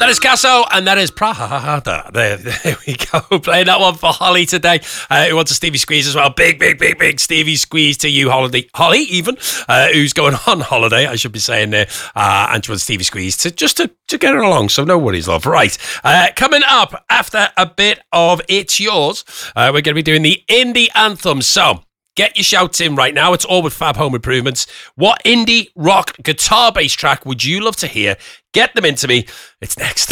That is Casso, and that is Prada. There we go. Playing that one for Holly today. Who wants a Stevie Squeeze as well? Big Stevie Squeeze to you, Holly even, who's going on holiday, I should be saying there. And she wants Stevie Squeeze to get her along, so no worries, love. Right. Coming up after a bit of It's Yours, we're going to be doing the indie anthem. So get your shouts in right now. It's all with Fab Home Improvements. What indie rock guitar-based track would you love to hear? Get them into me. It's next.